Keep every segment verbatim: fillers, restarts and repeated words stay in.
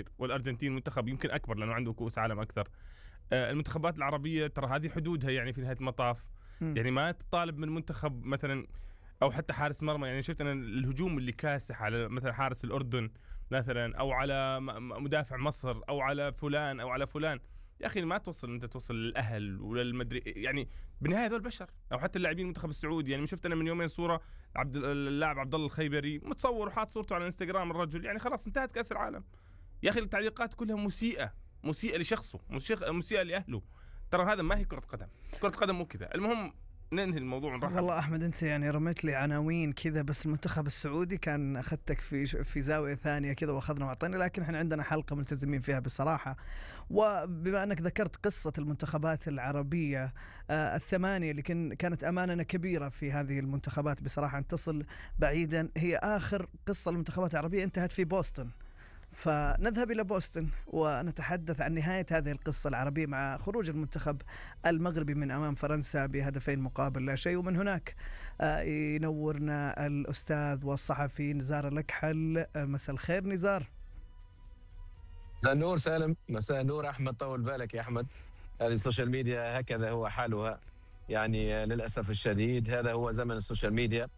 الجزائر والأرجنتين منتخب يمكن أكبر لأنه عنده كؤوس عالم أكثر. آه، المنتخبات العربية ترى هذه حدودها يعني في نهاية المطاف. مم. يعني ما تطالب من منتخب مثلا او حتى حارس مرمى. يعني شفت انا الهجوم اللي كاسح على مثلا حارس الاردن مثلا، او على م- م- مدافع مصر، او على فلان او على فلان. يا اخي ما توصل انت توصل للاهل وللمدري يعني. بالنهايه هذول بشر. او حتى اللاعبين المنتخب السعودي، يعني شفت انا من يومين صوره عبد اللاعب عبد الله الخيبري متصور وحاط صورته على الانستغرام الرجل. يعني خلاص انتهت كاس العالم. يا اخي التعليقات كلها مسيئه، مسيئه لشخصه، مسيئه مسيئة لاهله. ترى هذا ما هي كره قدم. كره قدم مو كذا. المهم ننهي الموضوع ونروح. والله أحمد أنت يعني رميت لي عناوين كذا، بس المنتخب السعودي كان أخذتك في في زاوية ثانية كذا وأخذنا وعطينا، لكن إحنا عندنا حلقة ملتزمين فيها بصراحة. وبما أنك ذكرت قصة المنتخبات العربية آه الثمانية اللي كان كانت أمانة كبيرة في هذه المنتخبات بصراحة أن تصل بعيدا، هي آخر قصة المنتخبات العربية انتهت في بوسطن. فنذهب إلى بوسطن ونتحدث عن نهاية هذه القصة العربية مع خروج المنتخب المغربي من أمام فرنسا بهدفين مقابل لا شيء. ومن هناك ينورنا الأستاذ والصحفي نزار الأكحل. مساء الخير نزار. مساء النور سالم. مساء النور أحمد. طول بالك يا أحمد، هذه السوشيال ميديا هكذا هو حالها يعني للأسف الشديد. هذا هو زمن السوشيال ميديا.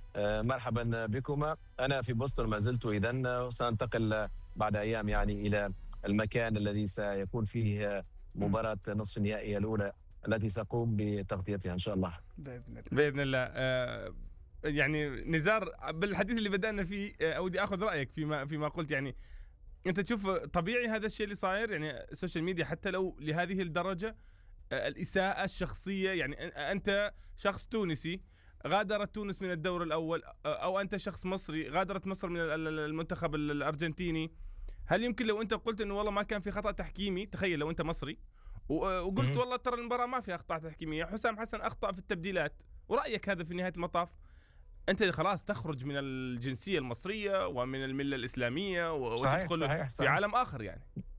مرحبا بكما. أنا في بوسطن ما زلت، إذن سأنتقل بعد أيام يعني إلى المكان الذي سيكون فيه مباراة نصف النهائي الأولى التي سأقوم بتغطيتها إن شاء الله بإذن الله. بإذن الله. آه يعني نزار، بالحديث اللي بدأنا فيه آه أودي أخذ رأيك فيما فيما قلت. يعني أنت تشوف طبيعي هذا الشيء اللي صاير؟ يعني السوشيال ميديا حتى لو لهذه الدرجة آه الإساءة الشخصية. يعني أنت شخص تونسي غادرت تونس من الدور الأول، أو أنت شخص مصري غادرت مصر من المنتخب الأرجنتيني. هل يمكن لو أنت قلت إنه والله ما كان في خطأ تحكيمي، تخيل لو أنت مصري وقلت والله ترى المباراة ما في أخطاء تحكيمية، حسام حسن أخطأ في التبديلات، ورأيك هذا في نهاية المطاف أنت خلاص تخرج من الجنسية المصرية ومن الملة الإسلامية وتدخل صحيح صحيح في عالم آخر. يعني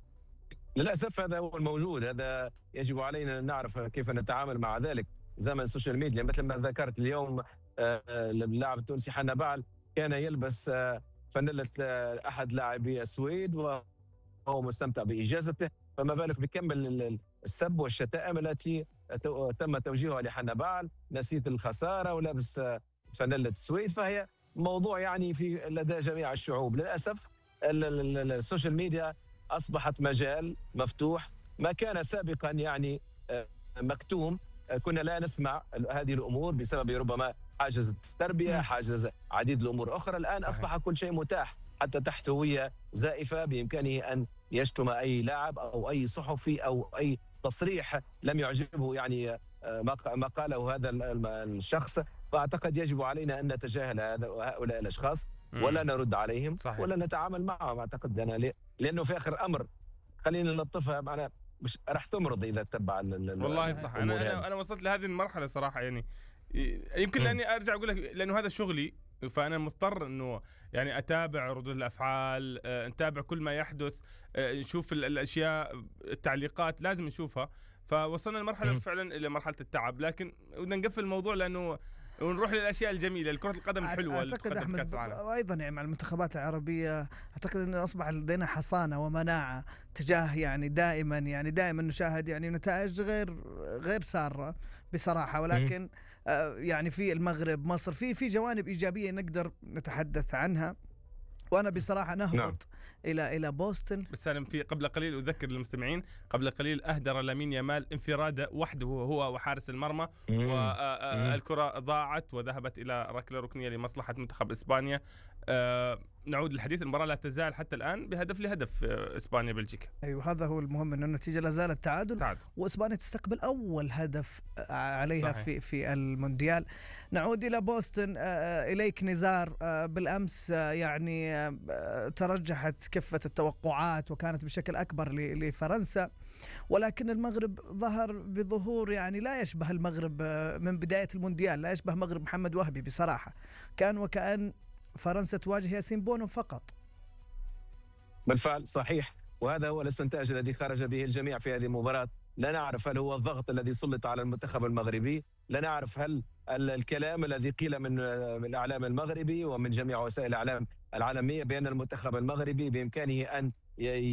للأسف هذا هو الموجود. هذا يجب علينا أن نعرف كيف نتعامل مع ذلك. زمن السوشيال ميديا مثل ما ذكرت اليوم، اللاعب التونسي حنا بعل كان يلبس فانيلة أحد لاعبي السويد وهو مستمتع بإجازته، فما بالك بكمل السب والشتائم التي تم توجيهها لحنا بعل. نسيت الخسارة ولابس فانيلة السويد. فهي موضوع يعني في لدى جميع الشعوب. للأسف السوشيال ميديا أصبحت مجال مفتوح، ما كان سابقا يعني مكتوم. كنا لا نسمع هذه الأمور بسبب ربما حاجز التربية، حاجز عديد الأمور أخرى. الآن صحيح. أصبح كل شيء متاح، حتى تحت هوية زائفة بإمكانه أن يشتم أي لاعب أو أي صحفي أو أي تصريح لم يعجبه يعني ما قاله هذا الشخص. فأعتقد يجب علينا أن نتجاهل هؤلاء الأشخاص ولا نرد عليهم صحيح. ولا نتعامل معهم. أعتقد أنا لأنه في آخر أمر خلينا نلطفها معنا، مش راح تمرض اذا تتبع. والله صح. انا انا انا وصلت لهذه المرحله صراحه. يعني يمكن لاني ارجع اقول لك لانه هذا شغلي، فانا مضطر انه يعني اتابع ردود الافعال، نتابع كل ما يحدث، نشوف الاشياء، التعليقات لازم نشوفها. فوصلنا لمرحله فعلا الى مرحله التعب. لكن بدنا نقفل الموضوع لانه ونروح للاشياء الجميله. كره القدم حلوه. اعتقد احمد وايضا يعني مع المنتخبات العربيه اعتقد انه اصبح لدينا حصانه ومناعه تجاه يعني دائما يعني دائما نشاهد يعني نتائج غير غير ساره بصراحه. ولكن آه يعني في المغرب مصر في في جوانب ايجابيه نقدر نتحدث عنها. وانا بصراحه نهبط نعم. الى الى بوسطن. بس سالم في قبل قليل اذكر للمستمعين قبل قليل اهدر لامين يامال انفراده وحده هو وحارس المرمى، والكره ضاعت وذهبت الى ركله ركنيه لمصلحه منتخب اسبانيا. أه نعود للحديث. المباراه لا تزال حتى الان بهدف لهدف اسبانيا بلجيكا. ايوه هذا هو المهم، انه النتيجه لا زالت تعادل, تعادل. واسبانيا تستقبل اول هدف عليها صحيح. في في المونديال. نعود الى بوسطن. اليك نزار. بالامس يعني ترجحت كفه التوقعات وكانت بشكل اكبر لفرنسا، ولكن المغرب ظهر بظهور يعني لا يشبه المغرب من بدايه المونديال، لا يشبه مغرب محمد وهبي بصراحه. كان وكأن فرنسا تواجه ياسين بونو فقط. بالفعل صحيح، وهذا هو الاستنتاج الذي خرج به الجميع في هذه المباراة. لا نعرف هل هو الضغط الذي سلط على المنتخب المغربي، لا نعرف هل الكلام الذي قيل من من الإعلام المغربي ومن جميع وسائل الإعلام العالمية بأن المنتخب المغربي بإمكانه أن